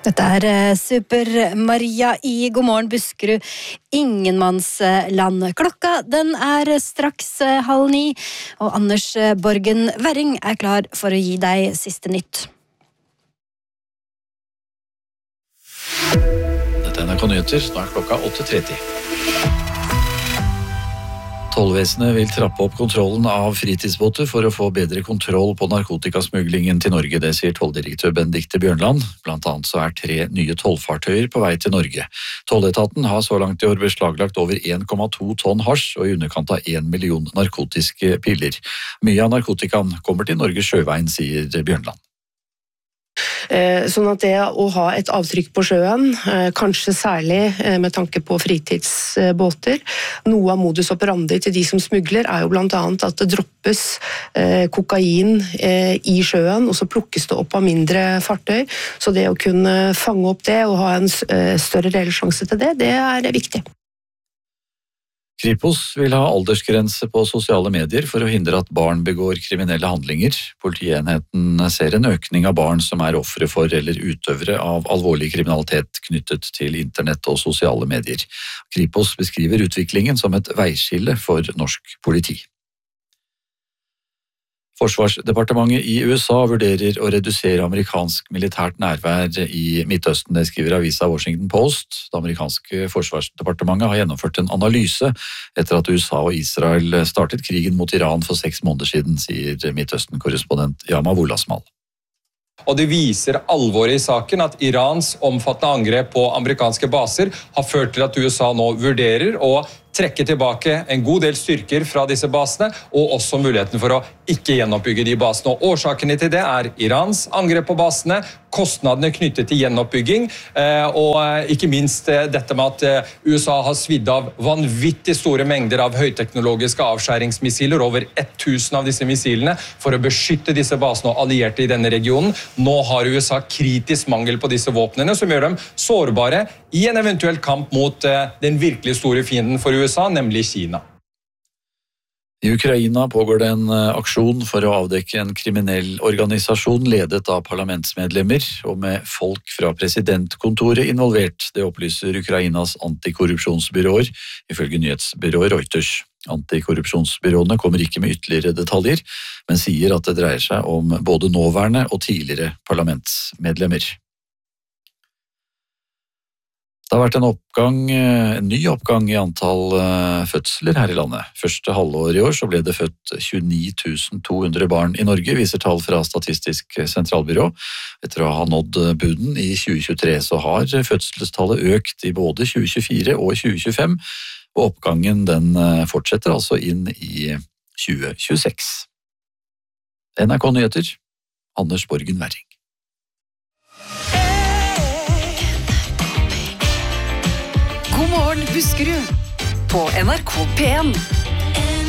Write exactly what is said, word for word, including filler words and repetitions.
Dette er Super Maria i God morgen Buskerud, ingenmannsland. Klokka den er straks halv ni, og Anders Borgen Werring er klar for å gi deg siste nytt. Dette er N R K Nyheter, snart klokka åtte tretti. Tollvesenet vil trappe opp kontrollen av fritidsbåter for å få bedre kontroll på narkotikasmuglingen til Norge, det sier tolldirektør Benedikte Bjørnland. Blant annet så er tre nye tollfartøyer på vei til Norge. Tolletaten har så langt i år beslaglagt over en komma to tonn hasj og i underkant av en million narkotiske piller. Mye av narkotikaen kommer til Norge sjøveien, sier Bjørnland. Sånn at det å ha et avtrykk på sjøen, kanskje særlig med tanke på fritidsbåter, noe av modus operandi til de som smugler er jo blant annet at det droppes kokain i sjøen, og så plukkes det opp av mindre fartøy. Så det å kunne fange opp det og ha en større reell sjanse til det, det er viktig. Kripos vil ha aldersgrense på sosiale medier for å hindre at barn begår kriminelle handlinger. Politienheten ser en økning av barn som er ofre for eller utøvere av alvorlig kriminalitet knyttet til internett og sosiale medier. Kripos beskriver utviklingen som et veiskille for norsk politi. Forsvarsdepartementet i U S A vurderer å redusere amerikansk militært nærvær i Midtøsten, det skriver avisa Washington Post. Det amerikanske forsvarsdepartementet har gjennomført en analyse etter at U S A og Israel startet krigen mot Iran for seks måneder siden, sier Midtøsten-korrespondent Yama Wolasmal. Og det viser alvoret i saken at Irans omfattende angrep på amerikanske baser har ført til at U S A nå vurderer å trekke tilbake en god del styrker fra disse basene, og også muligheten for å ikke gjenoppbygge de basene. Og årsakene til det er Irans angrep på basene, kostnadene knyttet til gjenoppbygging, og ikke minst dette med at U S A har svidd av vanvittig store mengder av høyteknologiske avskjæringsmissiler, over tusen av disse missilene, for å beskytte disse basene og allierte i denne regionen. Nå har U S A kritisk mangel på disse våpnene, som gjør dem sårbare i en eventuell kamp mot den virkelig store fienden for U S A, nemlig Kina. I Ukraina pågår det en aksjon for å avdekke en kriminell organisasjon ledet av parlamentsmedlemmer og med folk fra presidentkontoret involvert. Det opplyser Ukrainas antikorrupsjonsbyråer, ifølge nyhetsbyrået Reuters. Antikorrupsjonsbyråene kommer ikke med ytterligere detaljer, men sier at det dreier seg om både nåværende og tidligere parlamentsmedlemmer. Det har vært en oppgang, en ny oppgang i antall fødsler her i landet. Første halvår i år så ble det født tjueni tusen to hundre barn i Norge, viser tall fra Statistisk sentralbyrå. Etter å ha nådd bunnen i tjue tjuetre så har fødselstallet økt i både tjue tjuefire og tjue tjuefem, og oppgangen den fortsetter altså inn i tjue tjueseks. N R K Nyheter, Anders Borgen Werring. God morgen Buskerud på N R K P en.